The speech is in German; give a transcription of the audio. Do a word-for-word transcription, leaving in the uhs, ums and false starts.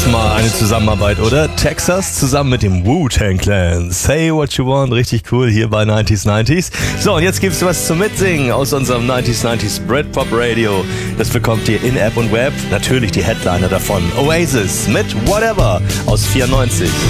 ist mal eine Zusammenarbeit, oder? Texas zusammen mit dem Wu-Tang Clan. Say what you want, richtig cool hier bei neunzig neunzig. So, und jetzt gibt's was zum Mitsingen aus unserem neunzig neunzig Britpop Radio. Das bekommt ihr in App und Web. Natürlich die Headliner davon. Oasis mit Whatever aus vierundneunzig.